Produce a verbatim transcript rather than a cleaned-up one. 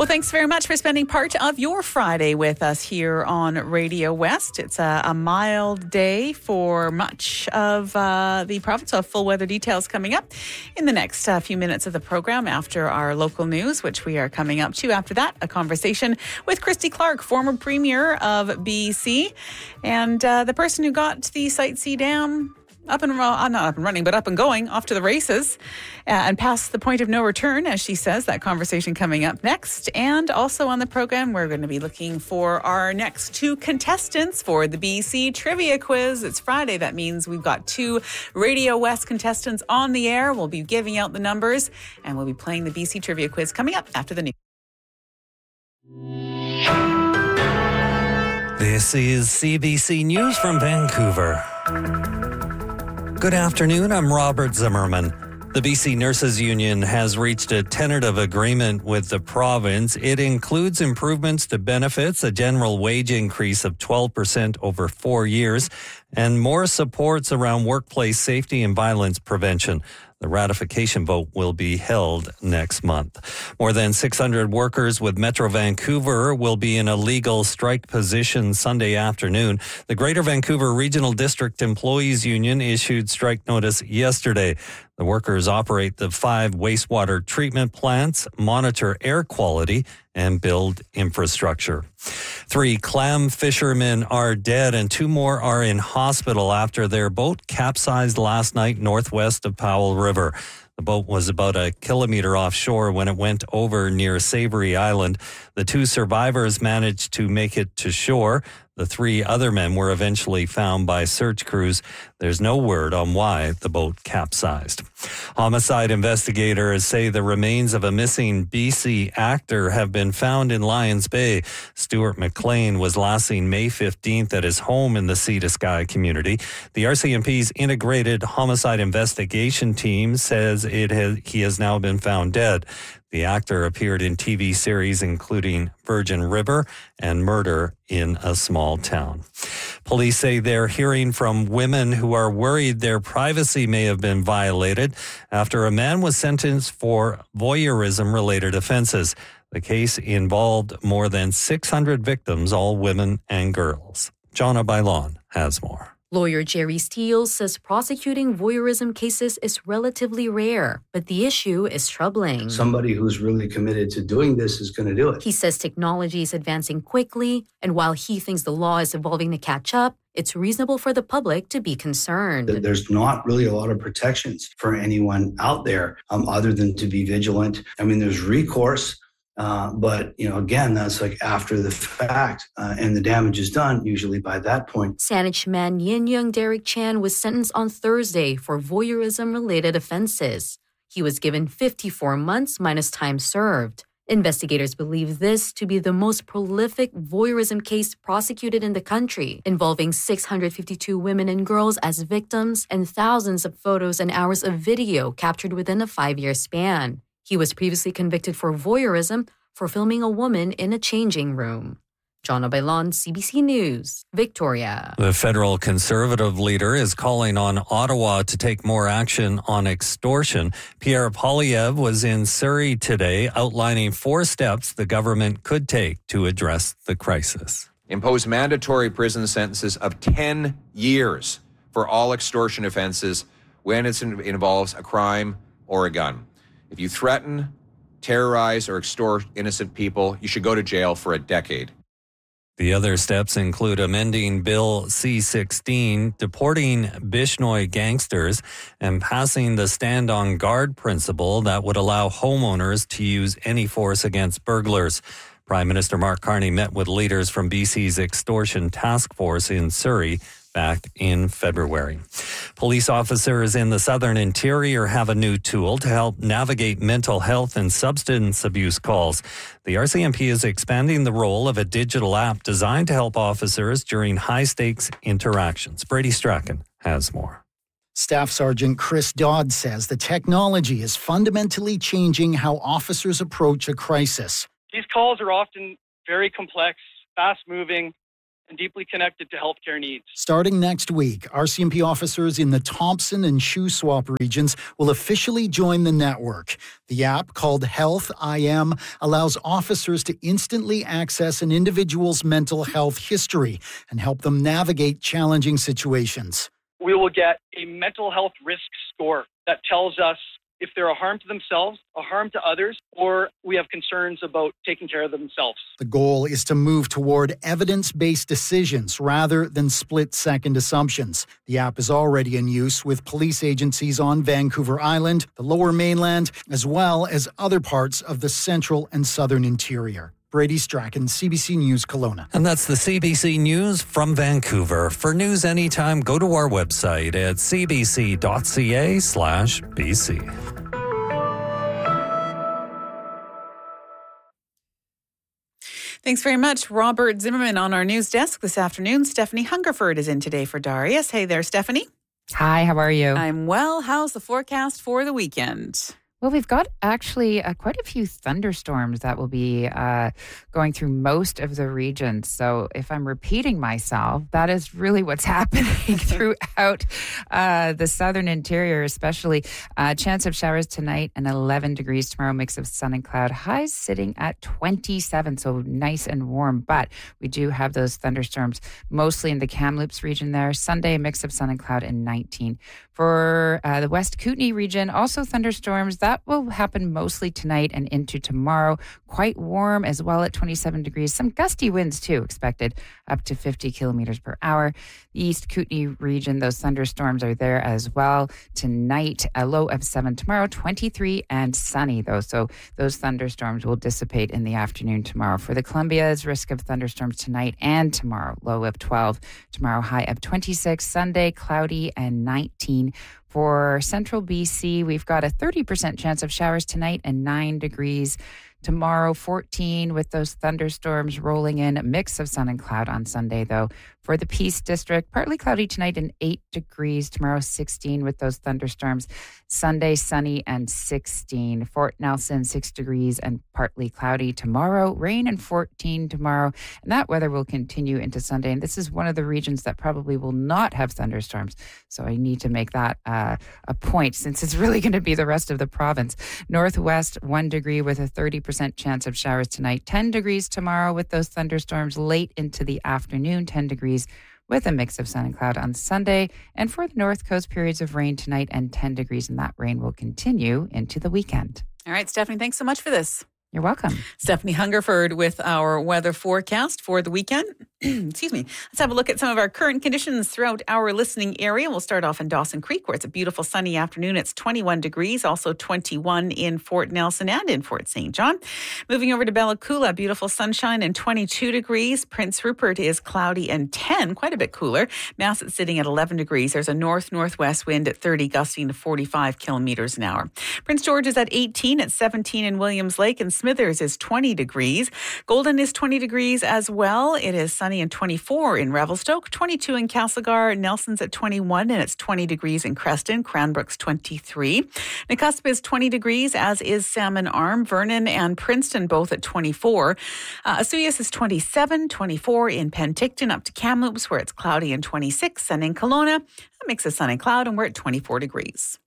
Well, thanks very much for spending part of your Friday with us here on Radio West. It's a, a mild day for much of uh, the province. So full weather details coming up in the next uh, few minutes of the program after our local news, which we are coming up to. After that, a conversation with Christy Clark, former Premier of B C, and uh, the person who got the Site C Dam up and uh, not up and running, but up and going, off to the races uh, and past the point of no return, as she says. That conversation coming up next. And also on the program, we're going to be looking for our next two contestants for the B C Trivia Quiz. It's Friday. That means we've got two Radio West contestants on the air. We'll be giving out the numbers, and we'll be playing the B C Trivia Quiz coming up after the news. This is C B C News from Vancouver. Good afternoon, I'm Robert Zimmerman. The B C Nurses Union has reached a tentative agreement with the province. It includes improvements to benefits, a general wage increase of twelve percent over four years, and more supports around workplace safety and violence prevention. The ratification vote will be held next month. More than six hundred workers with Metro Vancouver will be in a legal strike position Sunday afternoon. The Greater Vancouver Regional District Employees Union issued strike notice yesterday. The workers operate the five wastewater treatment plants, monitor air quality, and build infrastructure. Three clam fishermen are dead and two more are in hospital after their boat capsized last night northwest of Powell River. The boat was about a kilometer offshore when it went over near Savory Island. The two survivors managed to make it to shore. The three other men were eventually found by search crews. There's no word on why the boat capsized. Homicide investigators say the remains of a missing B C actor have been found in Lions Bay. Stuart McLean was last seen May fifteenth at his home in the Sea to Sky community. The R C M P's Integrated Homicide Investigation Team says it has, he has now been found dead. The actor appeared in T V series including Virgin River and Murder in a Small Town. Police say they're hearing from women who are worried their privacy may have been violated after a man was sentenced for voyeurism-related offenses. The case involved more than six hundred victims, all women and girls. Jonna Bailon has more. Lawyer Jerry Steele says prosecuting voyeurism cases is relatively rare, but the issue is troubling. Somebody who's really committed to doing this is going to do it. He says technology is advancing quickly, and while he thinks the law is evolving to catch up, it's reasonable for the public to be concerned. There's not really a lot of protections for anyone out there um, other than to be vigilant. I mean, there's recourse. Uh, but, you know, again, that's like after the fact uh, and the damage is done, usually by that point. Saanich man Yin Young Derek Chan was sentenced on Thursday for voyeurism-related offenses. He was given fifty-four months minus time served. Investigators believe this to be the most prolific voyeurism case prosecuted in the country, involving six hundred fifty-two women and girls as victims and thousands of photos and hours of video captured within a five-year span. He was previously convicted for voyeurism for filming a woman in a changing room. Jonna Bailon, C B C News, Victoria. The federal Conservative leader is calling on Ottawa to take more action on extortion. Pierre Poilievre was in Surrey today outlining four steps the government could take to address the crisis. Impose mandatory prison sentences of ten years for all extortion offenses when it involves a crime or a gun. If you threaten, terrorize, or extort innocent people, you should go to jail for a decade. The other steps include amending Bill C sixteen, deporting Bishnoi gangsters, and passing the Stand on Guard principle that would allow homeowners to use any force against burglars. Prime Minister Mark Carney met with leaders from B C's extortion task force in Surrey back in February. Police officers in the Southern Interior have a new tool to help navigate mental health and substance abuse calls. The R C M P is expanding the role of a digital app designed to help officers during high-stakes interactions. Brady Strachan has more. Staff Sergeant Chris Dodd says the technology is fundamentally changing how officers approach a crisis. These calls are often very complex, fast-moving, and deeply connected to healthcare needs. Starting next week, R C M P officers in the Thompson and Shuswap regions will officially join the network. The app, called Health I M, allows officers to instantly access an individual's mental health history and help them navigate challenging situations. We will get a mental health risk score that tells us if they're a harm to themselves, a harm to others, or we have concerns about taking care of themselves. The goal is to move toward evidence-based decisions rather than split-second assumptions. The app is already in use with police agencies on Vancouver Island, the Lower Mainland, as well as other parts of the central and southern interior. Brady Strachan, C B C News, Kelowna. And that's the C B C News from Vancouver. For news anytime, go to our website at cbc.ca slash BC. Thanks very much, Robert Zimmerman, on our news desk this afternoon. Stephanie Hungerford is in today for Darius. Hey there, Stephanie. Hi, how are you? I'm well. How's the forecast for the weekend? Well, we've got actually uh, quite a few thunderstorms that will be uh, going through most of the region. So if I'm repeating myself, that is really what's happening throughout uh, the southern interior, especially. Uh, chance of showers tonight and eleven degrees tomorrow, mix of sun and cloud. Highs sitting at twenty-seven, so nice and warm. But we do have those thunderstorms mostly in the Kamloops region there. Sunday, a mix of sun and cloud and nineteen. For uh, the West Kootenay region, also thunderstorms. That will happen mostly tonight and into tomorrow. Quite warm as well at twenty-seven degrees. Some gusty winds too expected, up to fifty kilometers per hour. The East Kootenay region, those thunderstorms are there as well. Tonight, a low of seven. Tomorrow, twenty-three and sunny though. So those thunderstorms will dissipate in the afternoon tomorrow. For the Columbia's, risk of thunderstorms tonight and tomorrow. Low of twelve. Tomorrow, high of twenty-six. Sunday, cloudy and nineteen. For central B C, we've got a thirty percent chance of showers tonight and nine degrees. Tomorrow, fourteen with those thunderstorms rolling in. A mix of sun and cloud on Sunday, though. For the Peace District, partly cloudy tonight and eight degrees. Tomorrow, sixteen with those thunderstorms. Sunday, sunny and sixteen. Fort Nelson, six degrees and partly cloudy. Tomorrow, rain and fourteen tomorrow. And that weather will continue into Sunday. And this is one of the regions that probably will not have thunderstorms. So I need to make that uh, a point since it's really going to be the rest of the province. Northwest, one degree with a thirty percent chance of showers tonight. ten degrees tomorrow with those thunderstorms late into the afternoon. ten degrees with a mix of sun and cloud on Sunday. And for the North Coast, periods of rain tonight and ten degrees. And that rain will continue into the weekend. All right, Stephanie, thanks so much for this. You're welcome. Stephanie Hungerford with our weather forecast for the weekend. Excuse me. Let's have a look at some of our current conditions throughout our listening area. We'll start off in Dawson Creek, where it's a beautiful sunny afternoon. It's twenty-one degrees, also twenty-one in Fort Nelson and in Fort Saint John. Moving over to Bella Coola, beautiful sunshine and twenty-two degrees. Prince Rupert is cloudy and ten, quite a bit cooler. Masset's sitting at eleven degrees. There's a north-northwest wind at thirty, gusting to forty-five kilometers an hour. Prince George is at eighteen, at seventeen in Williams Lake, and Smithers is twenty degrees. Golden is twenty degrees as well. It is sunny and twenty-four in Revelstoke, twenty-two in Castlegar. Nelson's at twenty-one, and it's twenty degrees in Creston. Cranbrook's twenty-three. Nakusp is twenty degrees, as is Salmon Arm. Vernon and Princeton both at twenty-four. Uh, Osoyoos is twenty-seven, twenty-four in Penticton, up to Kamloops, where it's cloudy and twenty-six. And in Kelowna, a mix of sun and cloud, and we're at twenty-four degrees.